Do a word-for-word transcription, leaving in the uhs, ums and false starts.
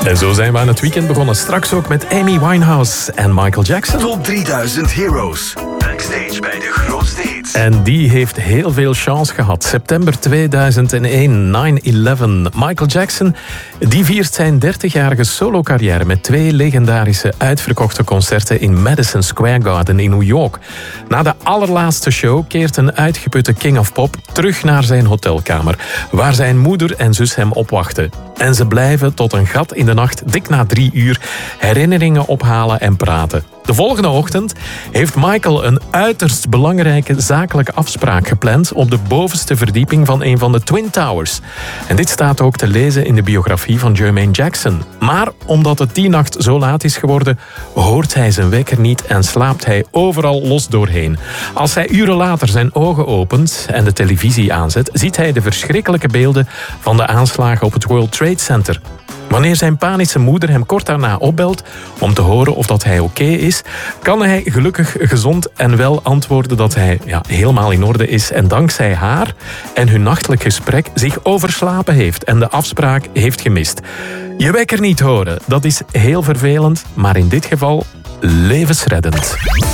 En zo zijn we aan het weekend begonnen. Straks ook met Amy Winehouse en Michael Jackson. Top drieduizend Heroes. Backstage bij de grootste hits. En die heeft heel veel chance gehad. September tweeduizend één, nine eleven. Michael Jackson die viert zijn dertigjarige solo-carrière met twee legendarische uitverkochte concerten in Madison Square Garden in New York. Na de allerlaatste show keert een uitgeputte King of Pop terug naar zijn hotelkamer, waar zijn moeder en zus hem opwachten. En ze blijven tot een gat in de nacht, dik na drie uur, herinneringen ophalen en praten. De volgende ochtend heeft Michael een uiterst belangrijke zakelijke afspraak gepland op de bovenste verdieping van een van de Twin Towers. En dit staat ook te lezen in de biografie van Jermaine Jackson. Maar omdat het die nacht zo laat is geworden, hoort hij zijn wekker niet en slaapt hij overal los doorheen. Als hij uren later zijn ogen opent en de televisie aanzet, ziet hij de verschrikkelijke beelden van de aanslagen op het World Trade Center. Wanneer zijn panische moeder hem kort daarna opbelt om te horen of dat hij oké is, kan hij gelukkig gezond en wel antwoorden dat hij ja, helemaal in orde is en dankzij haar en hun nachtelijk gesprek zich overslapen heeft en de afspraak heeft gemist. Je wekker niet horen, dat is heel vervelend, maar in dit geval levensreddend.